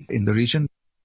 in the region.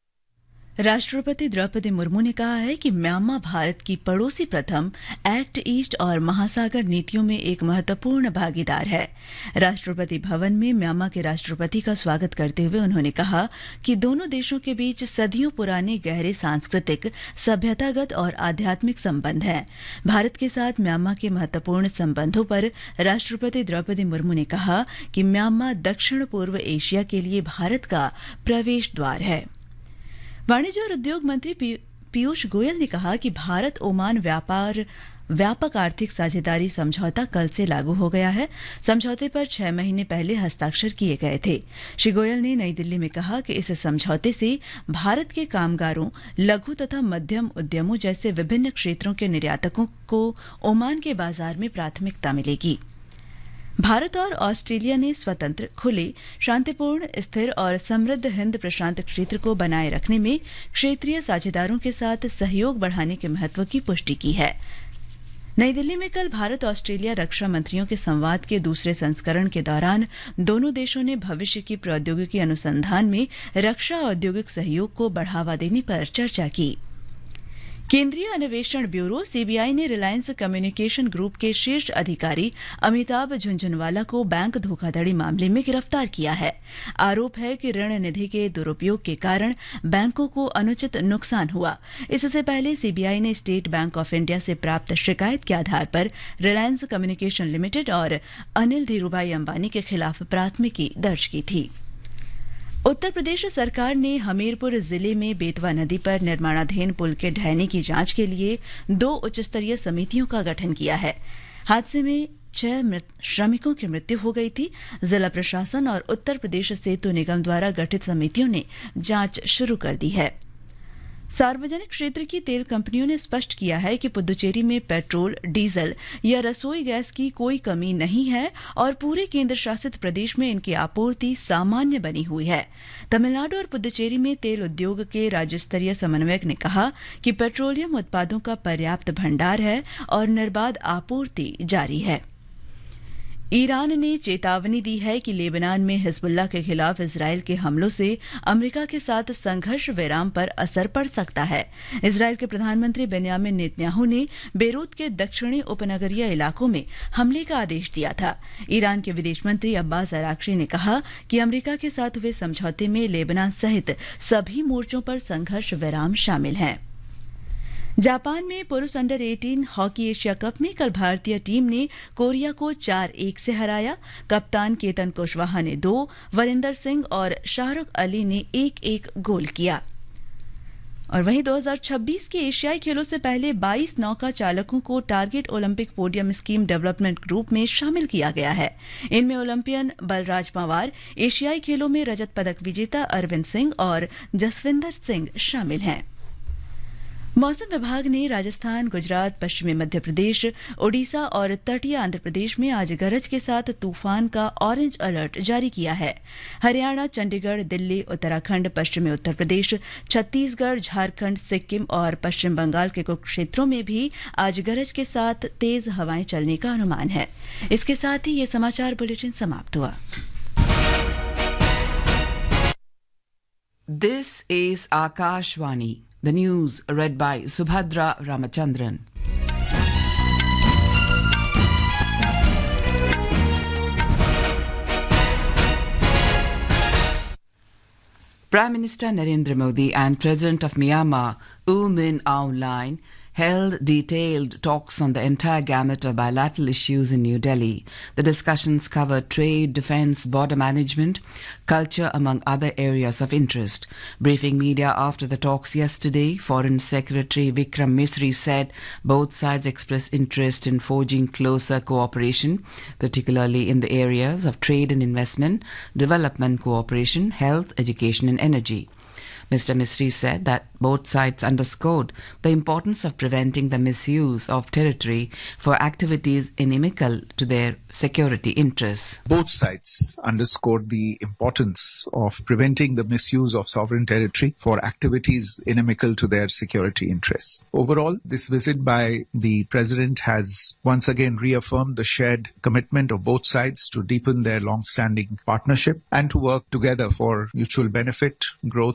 राष्ट्रपति द्रौपदी मुर्मू ने कहा है कि म्यांमार भारत की पड़ोसी प्रथम, एक्ट ईस्ट और महासागर नीतियों में एक महत्वपूर्ण भागीदार है। राष्ट्रपति भवन में म्यांमार के राष्ट्रपति का स्वागत करते हुए उन्होंने कहा कि दोनों देशों के बीच सदियों पुराने गहरे सांस्कृतिक, सभ्यतागत और आध्यात्मिक संबंध हैं। भारत के साथ म्यांमार के महत्वपूर्ण संबंधों पर राष्ट्रपति द्रौपदी मुर्मू ने कहा कि म्यांमार दक्षिण पूर्व एशिया के लिए भारत का प्रवेश द्वार है। वाणिज्य और उद्योग मंत्री पीयूष गोयल ने कहा कि भारत ओमान व्यापक आर्थिक साझेदारी समझौता कल से लागू हो गया है। समझौते पर 6 महीने पहले हस्ताक्षर किए गए थे। श्री गोयल ने नई दिल्ली में कहा कि इस समझौते से भारत के कामगारों, लघु तथा मध्यम उद्यमों जैसे विभिन्न क्षेत्रों के निर्यातकों को ओमान के बाजार में प्राथमिकता मिलेगी। भारत और ऑस्ट्रेलिया ने स्वतंत्र, खुले, शांतिपूर्ण, स्थिर और समृद्ध हिंद प्रशांत क्षेत्र को बनाए रखने में क्षेत्रीय साझेदारों के साथ सहयोग बढ़ाने के महत्व की पुष्टि की है। नई दिल्ली में कल भारत ऑस्ट्रेलिया रक्षा मंत्रियों के संवाद के दूसरे संस्करण के दौरान दोनों देशों ने भविष्य की प्रौद्योगिकी अनुसंधान में रक्षा औद्योगिक सहयोग को बढ़ावा देने पर चर्चा की। केंद्रीय अन्वेषण ब्यूरो सीबीआई ने रिलायंस कम्युनिकेशन ग्रुप के शीर्ष अधिकारी अमिताभ झुंझुनवाला को बैंक धोखाधड़ी मामले में गिरफ्तार किया है। आरोप है कि ऋण निधि के दुरुपयोग के कारण बैंकों को अनुचित नुकसान हुआ। इससे पहले सीबीआई ने स्टेट बैंक ऑफ इंडिया से प्राप्त शिकायत के आधार पर रिलायंस कम्युनिकेशन लिमिटेड और अनिल धीरूभाई अंबानी के खिलाफ प्राथमिकी दर्ज की थी। उत्तर प्रदेश सरकार ने हमीरपुर जिले में बेतवा नदी पर निर्माणाधीन पुल के ढहने की जांच के लिए 2 उच्चस्तरीय समितियों का गठन किया है। हादसे में 6 श्रमिकों की मृत्यु हो गई थी। जिला प्रशासन और उत्तर प्रदेश सेतु निगम द्वारा गठित समितियों ने जांच शुरू कर दी है। सार्वजनिक क्षेत्र की तेल कंपनियों ने स्पष्ट किया है कि पुदुचेरी में पेट्रोल, डीजल या रसोई गैस की कोई कमी नहीं है और पूरे केंद्र शासित प्रदेश में इनकी आपूर्ति सामान्य बनी हुई है। तमिलनाडु और पुदुचेरी में तेल उद्योग के राज्य स्तरीय समन्वयक ने कहा कि पेट्रोलियम उत्पादों का पर्याप्त भंडार है और निर्बाध आपूर्ति जारी है। ईरान ने चेतावनी दी है कि लेबनान में हिजबुल्लाह के खिलाफ इजरायल के हमलों से अमेरिका के साथ संघर्ष विराम पर असर पड़ सकता है। इजरायल के प्रधानमंत्री बेन्यामिन नेतन्याहू ने बेरूत के दक्षिणी उपनगरीय इलाकों में हमले का आदेश दिया था। ईरान के विदेश मंत्री अब्बास अराक्ची ने कहा कि अमेरिका के साथ हुए समझौते में लेबनान सहित सभी मोर्चों पर संघर्ष विराम शामिल है। जापान में पुरुष अंडर 18 हॉकी एशिया कप में कल भारतीय टीम ने कोरिया को 4-1 से हराया। कप्तान केतन कुशवाहा ने 2, वरिंदर सिंह और शाहरुख अली ने 1-1 गोल किया। और वहीं 2026 के एशियाई खेलों से पहले 22 नौका चालकों को target Olympic podium scheme development group में शामिल किया गया है। इनमें ओलंपियन बलराज पंवार, एशियाई खेलों में रजत पदक विजेता अरविंद सिंह और जसविंदर सिंह शामिल हैं। मौसम विभाग ने राजस्थान, गुजरात, पश्चिमी मध्य प्रदेश, ओडिशा और तटीय आंध्र प्रदेश में आज गरज के साथ तूफान का ऑरेंज अलर्ट जारी किया है। हरियाणा, चंडीगढ़, दिल्ली, उत्तराखंड, पश्चिमी उत्तर प्रदेश, छत्तीसगढ़, झारखंड, सिक्किम और पश्चिम बंगाल के कुछ क्षेत्रों में भी आज गरज के साथ तेज हवाएं चलने का अनुमान है। इसके साथ ही ये समाचार बुलेटिन समाप्त हुआ। This is Akashvani. The news read by Subhadra Ramachandran. Prime Minister Narendra Modi and President of Myanmar, U Min Aung Hlaing, held detailed talks on the entire gamut of bilateral issues in New Delhi. The discussions covered trade, defence, border management, culture, among other areas of interest. Briefing media after the talks yesterday, Foreign Secretary Vikram Misri said both sides expressed interest in forging closer cooperation, particularly in the areas of trade and investment, development cooperation, health, education and energy. Mr. Misri said that both sides underscored the importance of preventing the misuse of territory for activities inimical to their security interests. Both sides underscored the importance of preventing the misuse of sovereign territory for activities inimical to their security interests. Overall, this visit by the President has once again reaffirmed the shared commitment of both sides to deepen their long-standing partnership and to work together for mutual benefit, growth,